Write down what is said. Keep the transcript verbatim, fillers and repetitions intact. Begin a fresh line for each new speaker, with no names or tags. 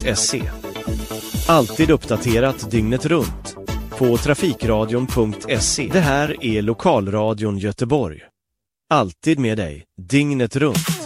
se. Alltid uppdaterat dygnet runt på trafikradion punkt se. Det här är Lokalradion Göteborg. Alltid med dig, dygnet runt.